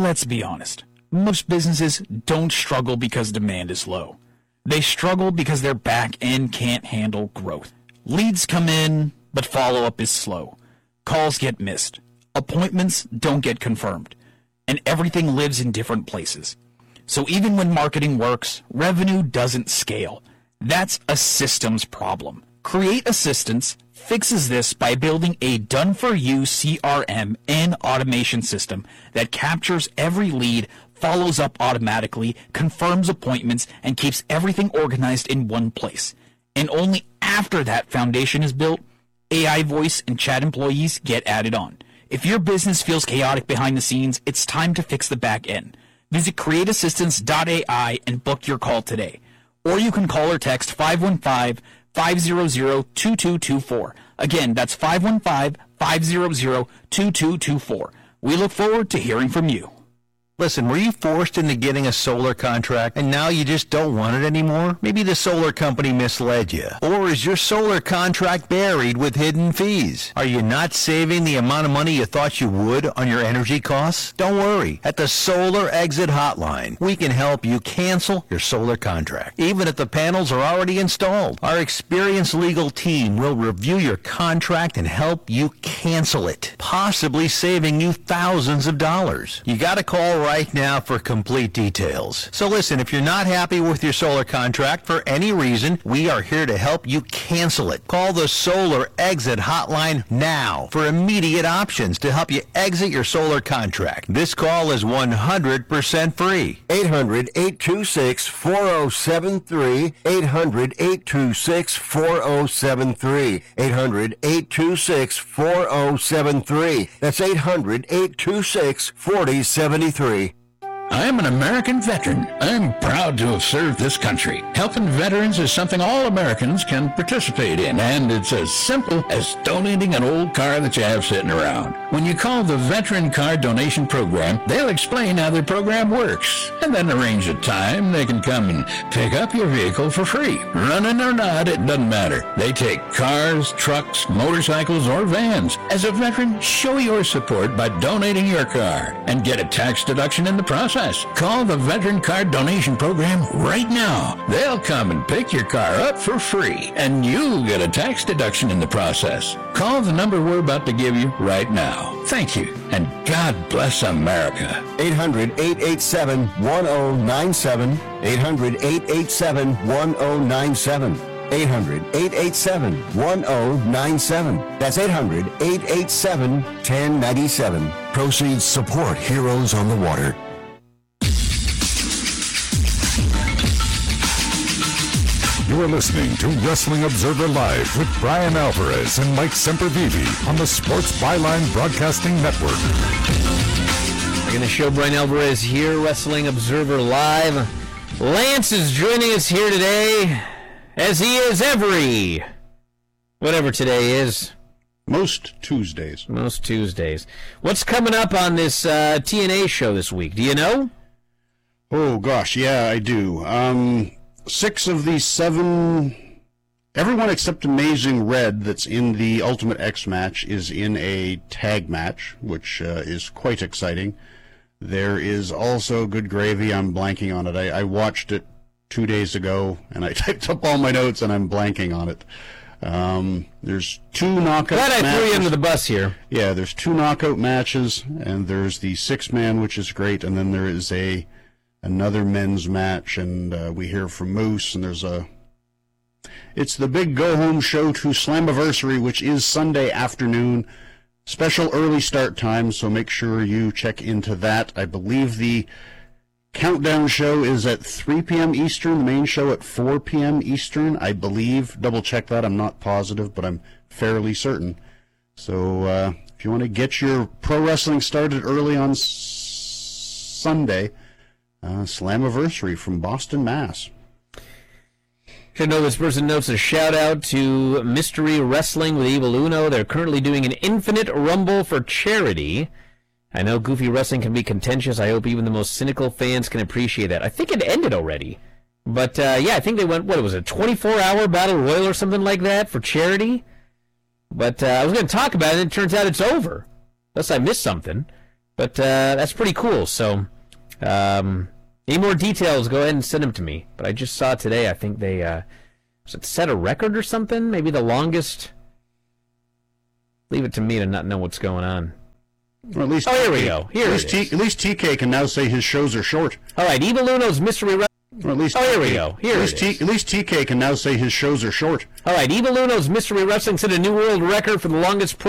let's be honest. Most businesses don't struggle because demand is low. They struggle because their back end can't handle growth. Leads come in, but follow-up is slow. Calls get missed. Appointments don't get confirmed. And everything lives in different places. So even when marketing works, revenue doesn't scale. That's a systems problem. Create Assistance fixes this by building a done-for-you CRM and automation system that captures every lead, follows up automatically, confirms appointments, and keeps everything organized in one place. And only after that foundation is built, AI voice and chat employees get added on. If your business feels chaotic behind the scenes, it's time to fix the back end. Visit createassistance.ai and book your call today. Or you can call or text 515-500-2224. Again, that's 515-500-2224. We look forward to hearing from you. Listen, were you forced into getting a solar contract and now you just don't want it anymore? Maybe the solar company misled you. Or is your solar contract buried with hidden fees? Are you not saving the amount of money you thought you would on your energy costs? Don't worry. At the Solar Exit Hotline, we can help you cancel your solar contract, even if the panels are already installed. Our experienced legal team will review your contract and help you cancel it, possibly saving you thousands of dollars. You got to call right now for complete details. So listen, if you're not happy with your solar contract for any reason, we are here to help you cancel it. Call the Solar Exit Hotline now for immediate options to help you exit your solar contract. This call is 100% free. 800-826-4073. 800-826-4073. 800-826-4073. That's 800-826-4073. I'm an American veteran. I'm proud to have served this country. Helping veterans is something all Americans can participate in, and it's as simple as donating an old car that you have sitting around. When you call the Veteran Car Donation Program, they'll explain how their program works, and then arrange a time they can come and pick up your vehicle for free. Running or not, it doesn't matter. They take cars, trucks, motorcycles, or vans. As a veteran, show your support by donating your car and get a tax deduction in the process. Call the Veteran Car Donation Program right now. They'll come and pick your car up for free, and you'll get a tax deduction in the process. Call the number we're about to give you right now. Thank you, and God bless America. 800-887-1097. 800-887-1097. 800-887-1097. That's 800-887-1097. Proceeds support Heroes on the Water. You are listening to Wrestling Observer Live with Brian Alvarez and Mike Sempervive on the Sports Byline Broadcasting Network. We're going to show Brian Alvarez here, Wrestling Observer Live. Lance is joining us here today, as he is every, whatever today is. Most Tuesdays. What's coming up on this TNA show this week? Do you know? Oh, gosh, yeah, I do. 6 of the 7, everyone except Amazing Red that's in the Ultimate X match is in a tag match, which is quite exciting. There is also Good Gravy. I'm blanking on it. I watched it 2 days ago, and I typed up all my notes, and I'm blanking on it. There's 2 knockout matches. Glad I threw you under the bus here. Yeah, there's 2 knockout matches, and there's the 6-man, which is great, and then there is another men's match, and we hear from Moose, and it's the big go-home show to Slammiversary, which is Sunday afternoon. Special early start time, so make sure you check into that. I believe the countdown show is at 3 p.m. Eastern, the main show at 4 p.m. Eastern, I believe. Double check that, I'm not positive, but I'm fairly certain. So if you want to get your pro wrestling started early on Sunday, Slammiversary from Boston, Mass. Should know this person notes a shout out to Mystery Wrestling with Evil Uno. They're currently doing an Infinite Rumble for charity. I know Goofy Wrestling can be contentious. I hope even the most cynical fans can appreciate that. I think it ended already. But, yeah, I think they went, what was it, 24-hour Battle Royal or something like that for charity? But I was going to talk about it, and it turns out it's over. Unless I missed something. But that's pretty cool. So, any more details, go ahead and send them to me. But I just saw today, I think they set a record or something? Maybe the longest? Leave it to me to not know what's going on. Or at least here we go. Here it is. At least TK can now say his shows are short. All right, Evil Uno's Mystery Wrestling. Or at least here we go. Here it is. At least TK can now say his shows are short. All right, Evil Uno's Mystery Wrestling set a new world record for the longest